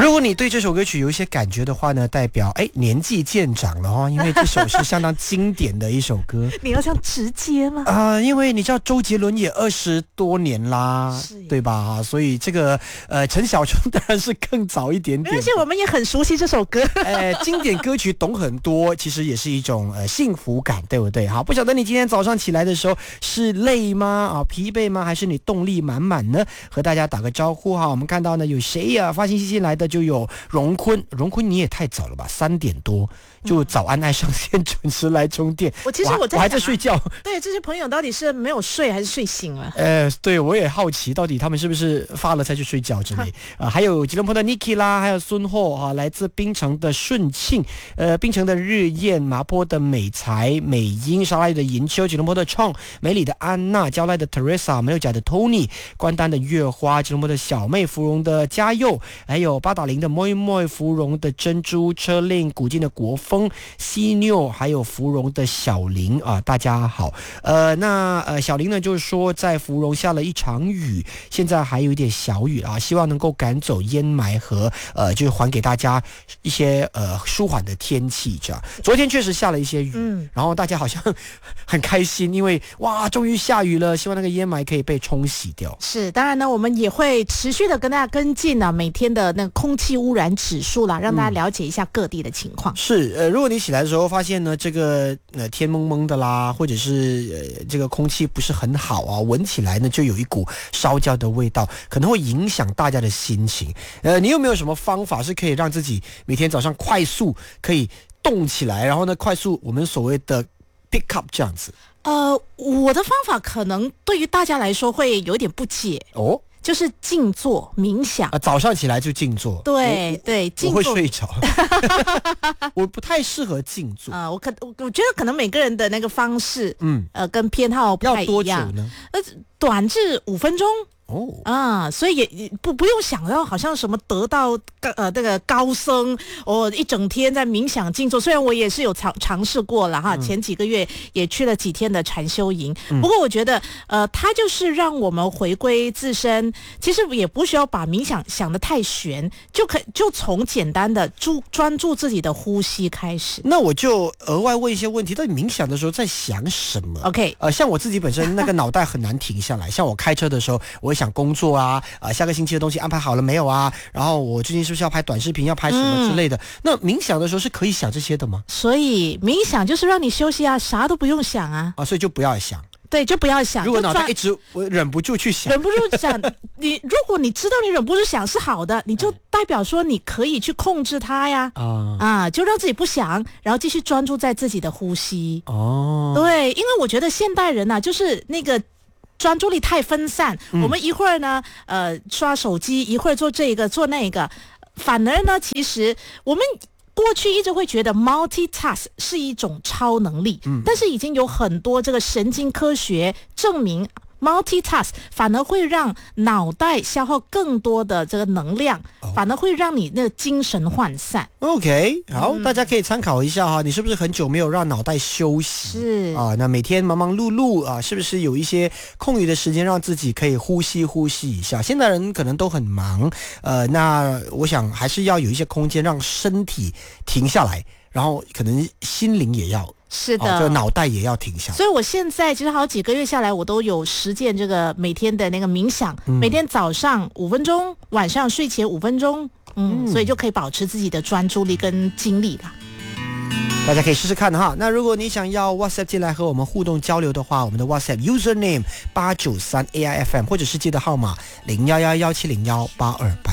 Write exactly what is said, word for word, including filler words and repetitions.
如果你对这首歌曲有一些感觉的话呢，代表哎年纪渐长了哦，因为这首是相当经典的一首歌。 你要这样直接吗？ 啊、呃，因为你知道周杰伦也二十多年啦，对吧？所以这个呃陈小春当然是更早一点点。 而且我们也很熟悉这首歌。 呃，经典歌曲懂很多，其实也是一种呃幸福感，对不对？好，不晓得你今天早上起来的时候是累吗？啊，疲惫吗？还是你动力满满呢？和大家打个招呼哈。我们看到呢有谁呀、啊？发信息进来的就有荣坤，荣坤你也太早了吧，三点多就早安爱上线准时来充电。 我其实我在、啊、 我还在睡觉。 对，这些朋友到底是没有睡还是睡醒了？ 呃，对，我也好奇，到底他们是不是发了才去睡觉之类啊、呃？还有吉隆坡的 Niki 啦，还有孙霍啊，来自槟城的顺庆，呃，槟城的日燕，麻坡的美才、美英，沙拉的银秋，吉隆坡的创，梅里的安娜，娇赖的 Teresa， 没有甲的 Tony， 关丹的月花，吉隆坡的小妹，芙蓉的嘉佑，还有八达岭的 Moi Moi， 芙蓉的珍珠，车令，古晋的国风，西妞，还有芙蓉的小林啊，大家好。呃，那呃小林呢，就是说在芙蓉下了一场雨，现在还有一点小雨啊，希望能够赶走烟霾和呃，就是还给大家一些呃舒缓的天气，这样。昨天确实下了一些雨，嗯，然后大家好像很开心，因为哇，终于下雨了，希望那个烟霾可以被冲洗掉。 是，当然呢，我们也会持续的跟大家跟进呢、啊、每天的那个空气污染指数啦，让大家了解一下各地的情况。 嗯、是，呃，如果你起来的时候发现呢，这个呃天蒙蒙的啦，或者是呃这个空气不是很好啊，闻起来呢就有一股烧焦的味道，可能会影响大家的心情。呃，你有没有什么方法是可以让自己每天早上快速可以动起来，然后呢快速我们所谓的 pick up 这样子？ 呃，我的方法可能对于大家来说会有点不解哦。就是静坐冥想啊，早上起来就静坐。 对对，静坐我会睡着，我不太适合静坐。 啊、呃，我可我我觉得可能每个人的那个方式，嗯，呃，跟偏好不太一样。 要多久呢？ 呃，短至五分钟。哦啊，所以也不不用想要好像什么得到呃这个高僧哦，一整天在冥想静坐。虽然我也是有尝尝试过了哈，嗯、前几个月也去了几天的禅修营，嗯、不过我觉得呃，它就是让我们回归自身，其实也不需要把冥想想得太玄，就可就从简单的注专注自己的呼吸开始。 那我就额外问一些问题，到底冥想的时候在想什么 ？OK， 呃，像我自己本身那个脑袋很难停下来，像我开车的时候，我会想工作啊，呃，下个星期的东西安排好了没有啊？然后我最近是不是要拍短视频，要拍什么之类的？嗯、那冥想的时候是可以想这些的吗？ 所以冥想就是让你休息啊，啥都不用想啊。 啊，所以就不要想。 对，就不要想。 如果脑袋一直我忍不住去想， 忍不住想，你如果你知道你忍不住想是好的，你就代表说你可以去控制它呀。啊啊，就让自己不想，然后继续专注在自己的呼吸。哦，对，因为我觉得现代人啊，就是那个。专注力太分散，嗯、我们一会儿呢，呃，刷手机，一会儿做这个做那个，反而呢，其实我们过去一直会觉得 multitask 是一种超能力，嗯、但是已经有很多这个神经科学证明。multitask 反而会让脑袋消耗更多的这个能量，哦、反而会让你那个精神涣散。 OK， 好，嗯、大家可以参考一下哈，你是不是很久没有让脑袋休息？ 是啊，那每天忙忙碌碌啊，是不是有一些空余的时间让自己可以呼吸呼吸一下？现代人可能都很忙，呃，那我想还是要有一些空间让身体停下来，然后可能心灵也要。 是的， 哦、这个脑袋也要停下。 所以我现在其实好几个月下来，我都有实践这个每天的那个冥想，嗯、每天早上五分钟，晚上睡前五分钟，嗯，嗯所以就可以保持自己的专注力跟精力啦。 大家可以试试看哈。那如果你想要 WhatsApp 进来和我们互动交流的话，我们的 WhatsApp username 八九三 A I F M 或者是记得号码零幺幺幺七零幺八二八。